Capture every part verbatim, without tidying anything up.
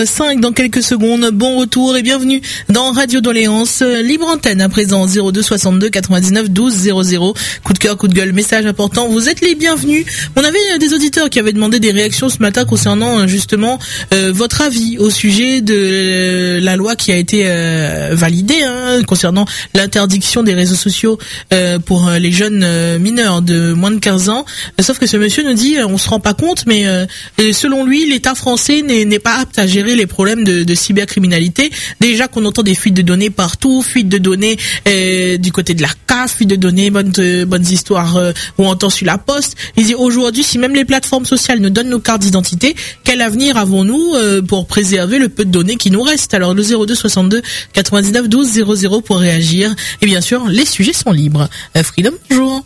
cinq dans quelques secondes. Bon retour et bienvenue dans Radio Doléance, libre antenne à présent zéro deux soixante-deux quatre-vingt-dix-neuf douze zéro zéro. Coup de cœur, coup de gueule, message important. Vous êtes les bienvenus. On avait des auditeurs qui avaient demandé des réactions ce matin concernant justement euh, votre avis au sujet de euh, la loi qui a été euh, validée hein, concernant l'interdiction des réseaux sociaux euh, pour euh, les jeunes euh, mineurs de moins de quinze ans. Euh, sauf que ce monsieur nous dit, euh, on se rend pas compte, mais euh, selon lui, l'État français n'est, n'est pas apte à gérer les problèmes de, de cybercriminalité. Déjà qu'on entend des fuites de données partout, fuites de données euh, du côté de la C A F, fuites de données, bonnes, euh, bonnes histoires euh, où on entend sur la poste. Il dit aujourd'hui, si même les plateformes sociales nous donnent nos cartes d'identité, quel avenir avons-nous euh, pour préserver le peu de données qui nous restent? Alors le zéro deux soixante-deux quatre-vingt-dix-neuf douze zéro zéro pour réagir. Et bien sûr, les sujets sont libres. Euh, Freedom, bonjour.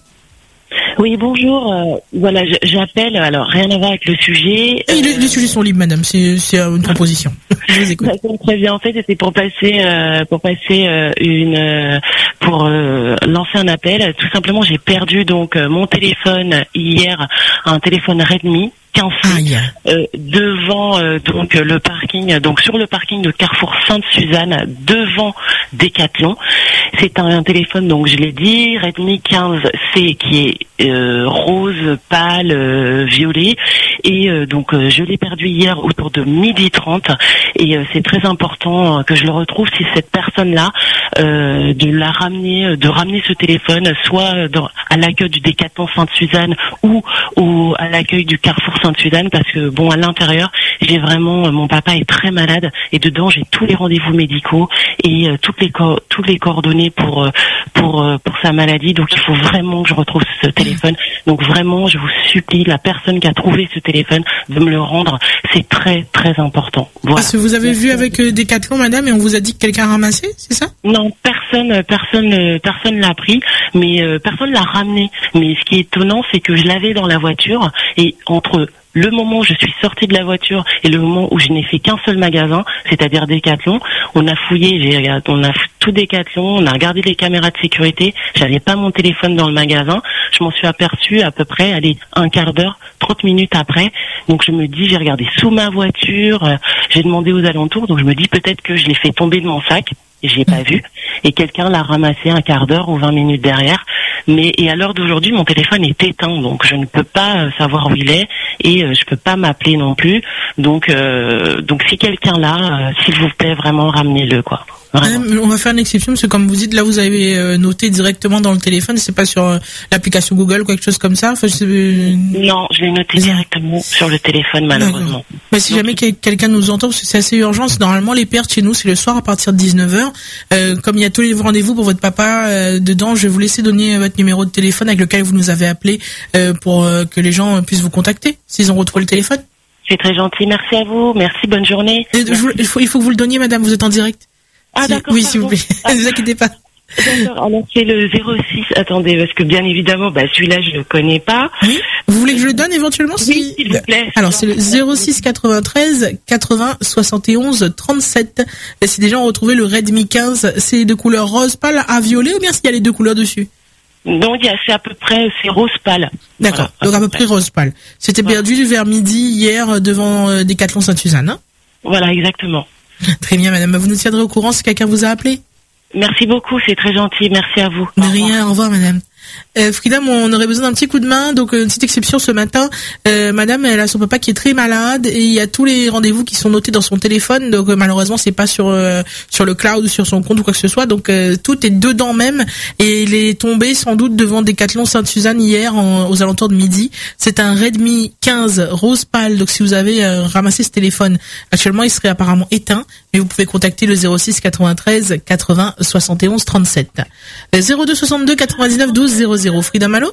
Oui, bonjour. Euh, voilà, j'appelle. Alors, rien à voir avec le sujet. Euh... Les, les sujets sont libres, madame. C'est, c'est une proposition. Je vous écoute. D'accord, très bien. En fait, c'était pour passer, euh, pour passer euh, une, euh, pour euh, lancer un appel. Tout simplement, j'ai perdu donc euh, mon téléphone hier, un téléphone Redmi. quinze ah, yeah. euh, devant euh, donc le parking, donc sur le parking de Carrefour Sainte-Suzanne, devant Decathlon. C'est un, un téléphone, donc je l'ai dit, Redmi quinze C qui est euh, rose, pâle, euh, violet, et euh, donc euh, je l'ai perdu hier autour de midi trente, et euh, c'est très important que je le retrouve. Si cette personne-là, euh, de la ramener, de ramener ce téléphone, soit dans, à l'accueil du Decathlon Sainte-Suzanne ou au, à l'accueil du Carrefour Sainte-Suzanne, parce que bon, à l'intérieur, j'ai vraiment, mon papa est très malade, et dedans j'ai tous les rendez-vous médicaux et euh, toutes les co- toutes les coordonnées pour euh, pour euh, pour sa maladie. Donc il faut vraiment que je retrouve ce téléphone. Donc vraiment, je vous supplie, la personne qui a trouvé ce téléphone, de me le rendre. C'est très très important. Voilà. Parce que vous avez vu avec euh, Decathlon, madame, et on vous a dit que quelqu'un a ramassé, c'est ça? Non, personne personne personne l'a pris, mais euh, personne l'a ramené. Mais ce qui est étonnant, c'est que je l'avais dans la voiture, et entre le moment où je suis sortie de la voiture et le moment où je n'ai fait qu'un seul magasin, c'est-à-dire Decathlon, on a fouillé, j'ai, on a tout Decathlon, on a regardé les caméras de sécurité, j'avais pas mon téléphone dans le magasin, je m'en suis aperçue à peu près, allez, un quart d'heure, trente minutes après, donc je me dis, j'ai regardé sous ma voiture, euh, j'ai demandé aux alentours, donc je me dis peut-être que je l'ai fait tomber de mon sac, et je l'ai pas vu, et quelqu'un l'a ramassé un quart d'heure ou vingt minutes derrière. Mais et à l'heure d'aujourd'hui, mon téléphone est éteint, donc je ne peux pas euh, savoir où il est, et euh, je peux pas m'appeler non plus. Donc euh, donc si quelqu'un l'a, euh, s'il vous plaît, vraiment ramenez-le, quoi. Vraiment. On va faire une exception, parce que comme vous dites, là vous avez euh, noté directement dans le téléphone, c'est pas sur euh, l'application Google ou quelque chose comme ça. Enfin, je... Non, je l'ai noté directement sur le téléphone, malheureusement. Mais si donc, jamais que, quelqu'un nous entend, parce que c'est assez urgent, c'est normalement les pertes chez nous, c'est le soir à partir de dix-neuf heures. Euh, comme il y a tous les rendez-vous pour votre papa euh, dedans, je vais vous laisser donner votre numéro de téléphone avec lequel vous nous avez appelé euh, pour euh, que les gens puissent vous contacter s'ils ont retrouvé le téléphone. C'est très gentil, merci à vous, merci, bonne journée. Et, je, il, faut, il faut que vous le donniez, madame, vous êtes en direct. Ah si, d'accord. Oui, s'il vous plaît, ne vous inquiétez pas. D'accord, alors c'est le zéro six, attendez, parce que bien évidemment, bah celui-là je le connais pas. Oui. Vous voulez que je le donne éventuellement? Oui, s'il vous plaît. Alors c'est le zéro six quatre-vingt-treize quatre-vingts soixante et onze trente-sept. Et si déjà on retrouvait le Redmi quinze, c'est de couleur rose pâle à violet, ou bien s'il y a les deux couleurs dessus? Non, il y a, c'est à peu près, c'est rose pâle. D'accord, voilà, donc à peu près rose pâle. C'était voilà. Perdu vers midi hier devant euh, Decathlon Sainte-Suzanne, hein? Voilà, exactement. Très bien, madame. Vous nous tiendrez au courant si quelqu'un vous a appelé? Merci beaucoup, c'est très gentil. Merci à vous. De rien, au revoir, madame. Euh, Frida, on aurait besoin d'un petit coup de main, donc une petite exception ce matin. Euh, madame, elle a son papa qui est très malade, et il y a tous les rendez-vous qui sont notés dans son téléphone, donc euh, malheureusement c'est pas sur euh, sur le cloud ou sur son compte ou quoi que ce soit, donc euh, tout est dedans même, et il est tombé sans doute devant Decathlon Sainte-Suzanne hier en, aux alentours de midi. C'est un Redmi quinze rose pâle, donc si vous avez euh, ramassé ce téléphone, actuellement il serait apparemment éteint, mais vous pouvez contacter le zéro six quatre-vingt-treize quatre-vingts soixante et onze trente-sept. Euh, zéro deux soixante-deux quatre-vingt-dix-neuf douze zéro zéro. Frida Malo.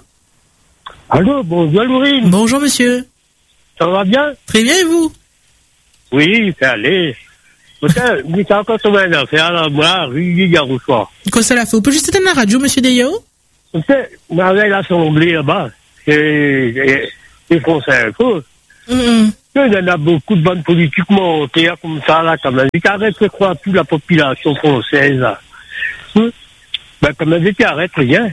Allô, bonjour Laurine. Bonjour monsieur. Ça va bien? Très bien, et vous? Oui, c'est allé. Putain, mais t'as encore tombé une affaire là, moi, rue Garoussoir. Quoi ça l'a fait? On peut juste éteindre la radio, monsieur Deyao? Tu sais, on avait l'assemblée là-bas, et les Français Info. Il y en a beaucoup de bandes politiques montées comme ça, là, quand même. Ils arrêtent de croire toute la population française, là. Ben, quand même, ils arrêtent rien.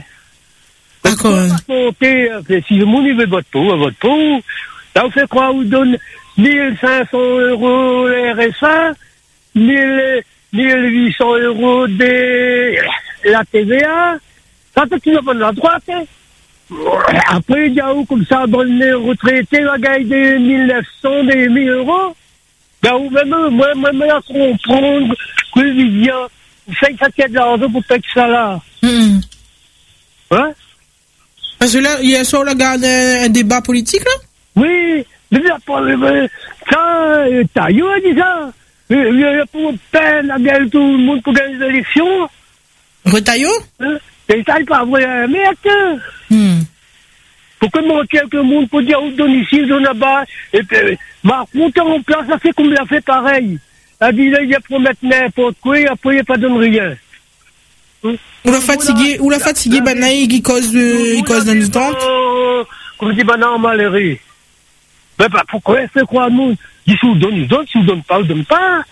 D'accord. Si le monde veut votre peau, votre peau, là, on fait croire, on donne mille cinq cents euros les R S A, mille huit cents euros des, la T V A. Ça, c'est une bonne la droite, hein. Après, il y a où, comme ça, dans les retraités, la gagne des mille neuf cents, des mille euros. Ben, ou même, moi, moi, moi, on prend, que il y a, cinq paquets d'argent pour payer ça là. Mmh. Hein? Parce que là, il y a sur la garde un, un débat politique, là? Oui, mais ça, Taillot a dit ça. Il y a pour peine à gagner tout le monde pour gagner les élections. Retaillot? Hein? Et ça, il pas vrai, mais attends. Hmm. Pourquoi manquer quelques monde pour dire où donne ici, donne là-bas, et puis, Macron, t'es en place, ça fait comme il a fait pareil. Il a dit, là, il a promettre n'importe quoi, et après, il a pas donné rien. Hein? Ou la fatigué, ou la fatigué, Banaï, qui cause de, il cause d'un temps. Comme dit Banaï en Malheureux. Mais bah, pourquoi c'est quoi, nous? Ils vous donnent, ils donnent, s'ils vous donnent pas, ils donnent pas.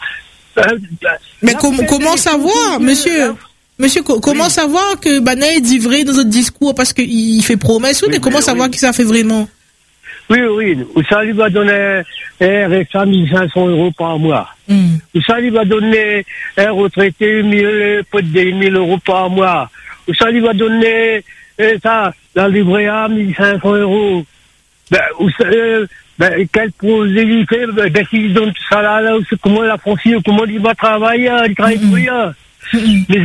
Mais com- comment savoir, monsieur? Monsieur, co- comment oui. savoir que Banaï dit vrai dans notre discours parce qu'il fait promesse, oui, mais comment oui, savoir oui. que ça fait vraiment? Oui, oui. Ou ça lui va donner un R S A mille cinq cents euros par mois. Mm. Ou ça lui va donner un retraité mille, peut des mille euros par mois. Ou ça lui va donner, euh, ça, la livret A mille cinq cents euros. Ben, ou ça, euh, ben, quel projet il fait, ben, ben s'il donne tout ça là, là, c'est comment la France, comment il va travailler, il travaille pour rien. Mm-hmm. Mais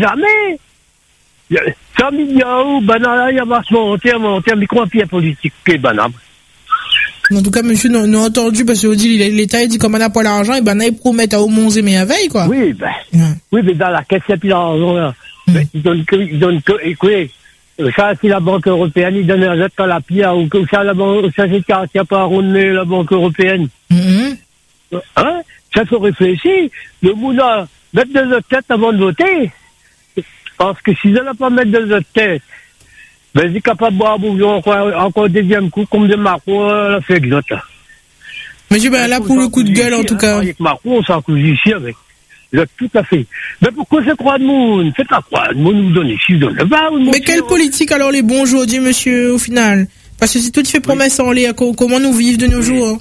jamais. Ça, il y a où, banal, il y a vachement en termes, en termes de quoi, puis politique, qui est banal. En tout cas, monsieur, nous avons entendu, parce que l'État, il dit qu'on n'a pas l'argent, et ben, il promet à au Monts et merveilles, quoi. Oui, ben, ouais. oui, mais dans la caisse, il n'y a plus d'argent, là. Mm. Ben, ils donnent que, ils donnent que, écoutez, ça, si la Banque européenne, ils donnent un jet à la pierre, ou que ça, la Banque, ça, c'est qu'il n'y a pas rondé la Banque européenne. Mm-hmm. Hein? Ça faut réfléchir. Le monde a, mettre de notre tête avant de voter. Parce que si elle n'a pas mettre de notre tête, ben, c'est capable de boire bouillon encore, encore deuxième coup, comme de Macron, la fait exote. Monsieur, ben, là, pour le coup de gueule, en tout cas. Avec Macron, on s'en accuse ici avec. Là, tout à fait. Mais pourquoi c'est quoi de monde? C'est pas quoi de monde nous donne ici, donne là-bas. Mais quelle politique, alors, les bons aujourd'hui, monsieur, au final? Parce que si tout fait promesse en l'air, comment nous vivent de nos jours?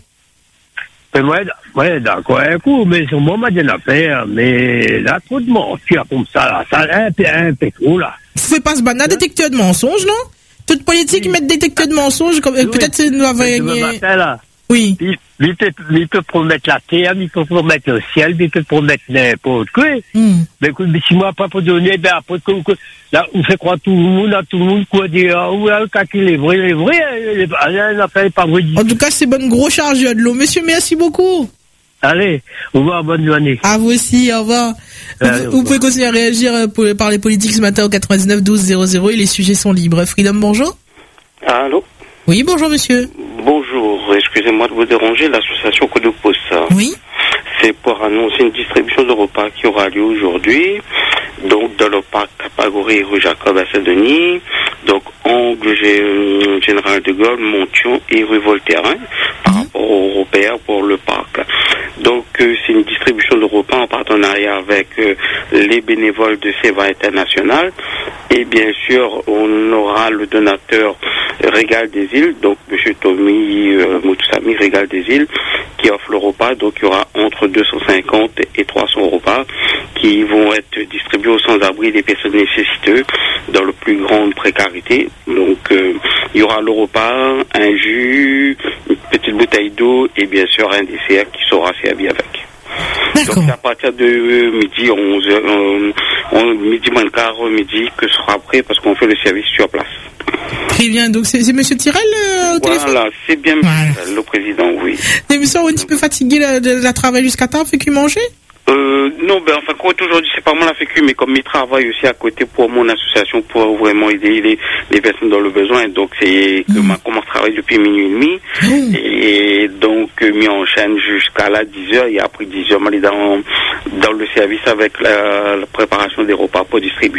Mais moi, ouais, d'accord, un coup, mais sur moi, m'a dit l'affaire, mais là, trop de mentir comme ça, là, ça, un peu, un peu trop, là. Vous faites pas ce banal détecteur de mensonges, non? Toute politique, oui. Mettre détecteur de mensonges, comme, oui. Peut-être c'est nous avoir gagné. Oui. Il, il, peut, il peut promettre la terre, il peut promettre le ciel, il peut promettre n'importe quoi. Mm. Mais écoute, mais si moi, pas pour donner, ben après, que, que, là, on fait croire tout le monde, à tout le monde, quoi, dire, ah, ouais, quand il est vrai, il est vrai, il est pas vrai. En tout cas, c'est bonne gros charge de l'eau. Monsieur, merci beaucoup. Allez, au revoir, bonne journée. À vous aussi, au revoir. Allez, vous, vous pouvez continuer à réagir pour parler politique ce matin au quatre-vingt-dix-neuf douze zéro zéro et les sujets sont libres. Freedom, bonjour. Allô? Oui, bonjour monsieur. Bonjour, excusez-moi de vous déranger, l'association Codopos. Oui. C'est pour annoncer une distribution de repas qui aura lieu aujourd'hui, donc dans le parc Capagorie, rue Jacob à Saint-Denis, donc angle Général de Gaulle, Montion et rue Voltaire, hein, par rapport aux repères pour le parc. Donc euh, c'est une distribution de repas en partenariat avec euh, les bénévoles de Seva International et bien sûr on aura le donateur Régal des Îles, donc monsieur Tommy euh, Moutoussami Régal des Îles qui offre le repas, donc il y aura entre deux cent cinquante et trois cents repas qui vont être distribués aux sans-abri des personnes nécessiteuses dans le plus grande précarité. Donc euh, il y aura le repas, un jus, une petite bouteille d'eau et bien sûr un dessert qui sera servi avec. D'accord. Donc c'est à partir de euh, midi onze heures, euh, on, midi moins le quart, midi que ce sera prêt parce qu'on fait le service sur place. Très bien, donc c'est, c'est monsieur Tirel euh, au voilà, téléphone. Voilà, c'est bien voilà. Monsieur, le président, oui. Mais monsieur, on est un petit peu fatigué de la travail jusqu'à temps, fait qu'il manger? Euh, non, ben, enfin, quoi, aujourd'hui, c'est pas moi la fécu, mais comme il travaille aussi à côté pour mon association pour vraiment aider les, les personnes dans le besoin, donc c'est que mmh. ma commence à travailler depuis minuit et demi, mmh. et donc, euh, mis en chaîne jusqu'à là, dix heures, et après dix heures, m'aller dans, dans le service avec la, la préparation des repas pour distribuer.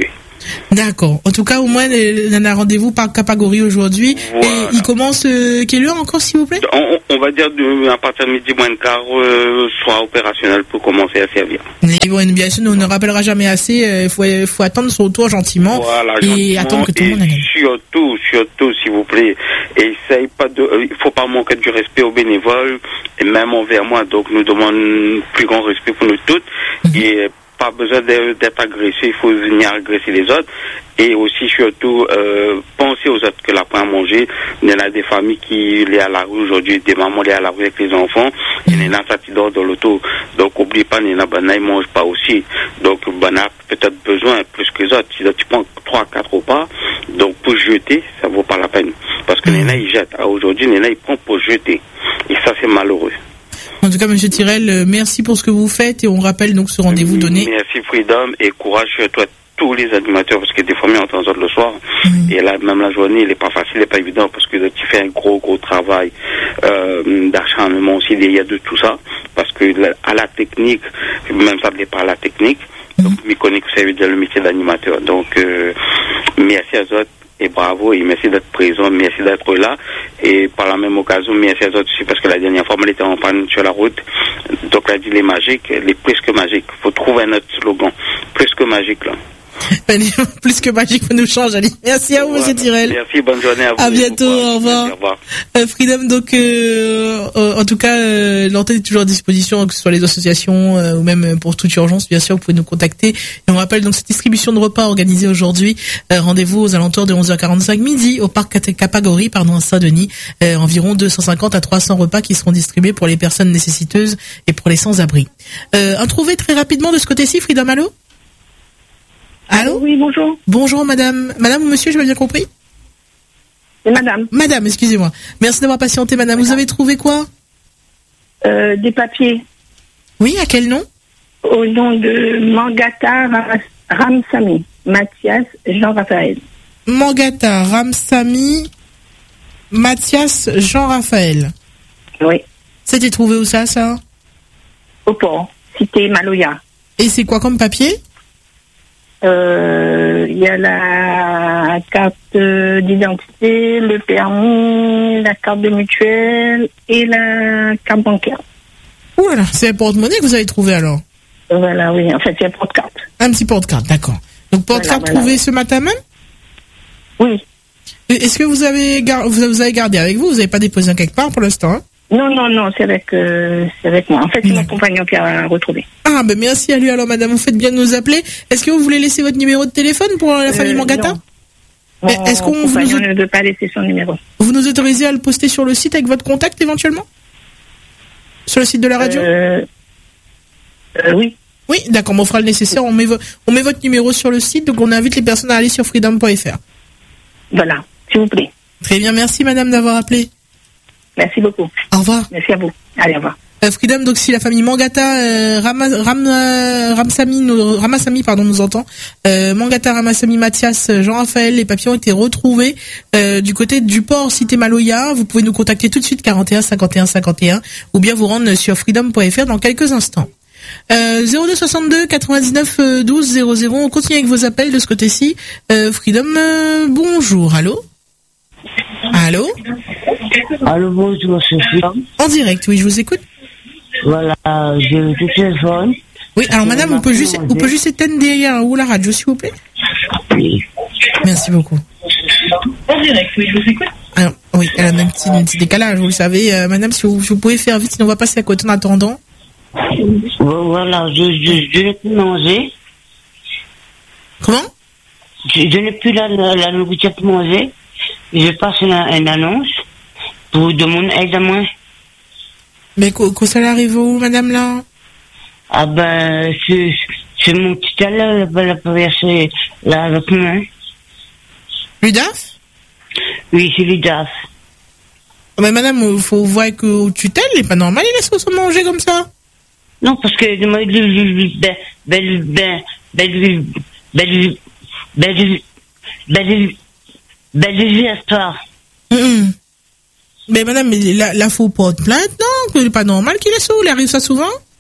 D'accord. En tout cas, au moins, on a rendez-vous par catégorie aujourd'hui. Voilà. Et il commence euh, quelle heure encore, s'il vous plaît? on, on va dire de, à partir de midi moins de quart, euh, soit opérationnel pour commencer à servir. Et bon, bien sûr, on ne rappellera jamais assez. Il euh, faut, faut attendre son tour gentiment. Voilà, et gentiment, attendre que tout le monde aille. Surtout, surtout, s'il vous plaît, essaye pas de, il euh, faut pas manquer du respect aux bénévoles, et même envers moi. Donc, nous demandons plus grand respect pour nous toutes. Mm-hmm. Et pas besoin d'être agressé, il faut venir agresser les autres. Et aussi, surtout, euh, penser aux autres que la pain à manger. Il y en a des familles qui sont à la rue aujourd'hui, des mamans sont à la rue avec les enfants. Il y en a qui dorment dans l'auto. Donc, oublie pas, il y en a qui ne mangent pas aussi. Donc, il a peut-être besoin plus que les autres. Si tu prends trois, quatre repas, donc pour jeter, ça vaut pas la peine. Parce que les gens, ils jettent. Aujourd'hui, les gens, ils prennent pour jeter. Et ça, c'est malheureux. En tout cas, Monsieur Tirel, merci pour ce que vous faites et on rappelle donc ce rendez-vous donné. Merci Freedom et courage sur toi tous les animateurs parce que des fois, on entend le soir mmh. et là, même la journée, elle n'est pas facile, elle n'est pas évidente parce que tu fais un gros, gros travail euh, d'acharnement aussi derrière de tout ça parce que à la technique, même ça n'est pas à la technique, mmh. donc, je connais que ça veut dire le métier d'animateur. Donc, euh, merci à eux. Et bravo, et merci d'être présent, merci d'être là. Et par la même occasion, merci à eux aussi, parce que la dernière fois, on était en panne sur la route. Donc, là, dit les magiques, les plus que magiques. Il faut trouver un autre slogan. Plus que magique, là. Plus que magique pour nous changer, Ali. Merci à vous, voilà. Monsieur Tirel. Merci, bonne journée à vous. À bientôt, au revoir. Au revoir. Euh, Freedom, donc, euh, euh, en tout cas, euh, l'antenne est toujours à disposition, que ce soit les associations euh, ou même pour toute urgence, bien sûr, vous pouvez nous contacter. Et on rappelle donc cette distribution de repas organisée aujourd'hui. Euh, rendez-vous aux alentours de onze heures quarante-cinq midi au parc Capagori, pardon, à Saint-Denis. Euh, environ deux cent cinquante à trois cents repas qui seront distribués pour les personnes nécessiteuses et pour les sans-abri. Euh, un trouvé très rapidement de ce côté-ci, Freedom, allô? Allô? Oui, bonjour. Bonjour, madame. Madame ou monsieur, je m'ai bien compris? C'est madame. Madame, excusez-moi. Merci d'avoir patienté, madame. madame. Vous avez trouvé quoi? euh, Des papiers. Oui, à quel nom? Au nom de Mangata Ramsamy, Mathias Jean-Raphaël. Mangata Ramsamy, Mathias Jean-Raphaël. Oui. C'était trouvé où ça, ça? Au port, cité Maloya. Et c'est quoi comme papier? Il euh, y a la carte d'identité, le permis, la carte de mutuelle et la carte bancaire. Voilà, c'est un porte-monnaie que vous avez trouvé alors? Voilà, oui, en fait, c'est un porte-carte. Un petit porte-carte, d'accord. Donc, porte-carte voilà, trouvé voilà. ce matin même? Oui. Est-ce que vous avez, gar- vous avez gardé avec vous? Vous n'avez pas déposé quelque part pour l'instant, hein? Non, non, non, c'est avec, euh, c'est avec moi. En fait, c'est mmh. mon compagnon qui a retrouvé. Ah, ben merci à lui alors, madame. Vous faites bien de nous appeler. Est-ce que vous voulez laisser votre numéro de téléphone pour la euh, famille Mangata? Non. Mon Est-ce qu'on compagnon vous... ne veut pas laisser son numéro. Vous nous autorisez à le poster sur le site avec votre contact éventuellement? Sur le site de la radio? euh, euh, Oui. Oui, d'accord, on fera le nécessaire. On met, vo- on met votre numéro sur le site, donc on invite les personnes à aller sur freedom point f r. Voilà, s'il vous plaît. Très bien, merci madame d'avoir appelé. Merci beaucoup. Au revoir. Merci à vous. Allez, au revoir. Euh, Freedom, donc si la famille Mangata, euh, Rama, Ram, euh, Ramsamy, nous, Ramasamy, pardon, nous entend, euh, Mangata, Ramasamy, Mathias, Jean-Raphaël, les papiers ont été retrouvés euh, du côté du port Cité Maloya. Vous pouvez nous contacter tout de suite quarante et un cinquante et un cinquante et un ou bien vous rendre sur freedom point f r dans quelques instants. Euh, zéro deux soixante-deux quatre-vingt-dix-neuf douze zéro zéro. On continue avec vos appels de ce côté-ci. Euh, Freedom, euh, bonjour, allô? Allô? Allô, bonjour, c'est Freedom. En direct, oui, je vous écoute. Voilà, j'ai le téléphone. Oui, alors madame, on peut juste, on peut juste éteindre derrière ou la radio, s'il vous plaît? Oui. Merci beaucoup. En direct, oui, je vous écoute. Alors, oui, elle a même un petit, un petit décalage, vous le savez. Euh, madame, si vous, vous pouvez faire vite, sinon on va passer à côté en attendant. Voilà, je, je, je n'ai plus mangé. Comment? Je, je n'ai plus la, la, la nourriture pour manger. Je passe une, une annonce pour demander aide à moi. Mais quand ça arrive où, madame, là? Ah ben, c'est, c'est mon petit là, la traverser là avec moi. L'U D A F? Oui, c'est l'U D A F. Mais madame, il faut voir que tutelle, il n'est pas normal, il laisse qu'on se manger comme ça. Non, parce que, ben, ben, ben, ben, ben, ben, ben, ben, ben, histoire. Mais madame, mais là, là, faut porter plainte, non? C'est pas normal qu'il laisse où? Il arrive ça souvent?